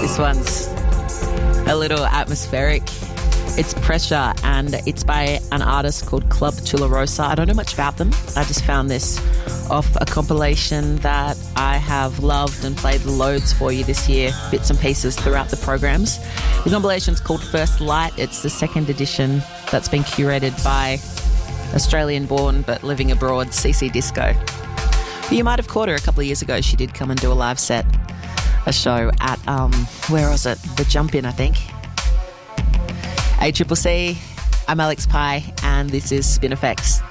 This one's a little atmospheric. It's Pressure, and it's by an artist called Club Tularosa. I don't know much about them. I just found this off a compilation that I have loved and played loads for you this year, bits and pieces throughout the programs. The compilation's called First Light. It's the second edition that's been curated by Australian-born but living abroad CC Disco. You might have caught her a couple of years ago. She did come and do a live set, a show at, where was it? The Jump In, I think. ACCC, I'm Alex Pye, and this is Spin FX.